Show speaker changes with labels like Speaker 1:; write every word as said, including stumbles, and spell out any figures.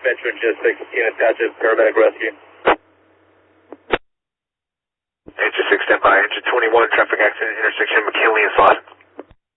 Speaker 1: Metro Logistics, unit Dodge, paramedic rescue.
Speaker 2: Engine six, stand by. Engine twenty-one, traffic accident, intersection McKinley and Slauson.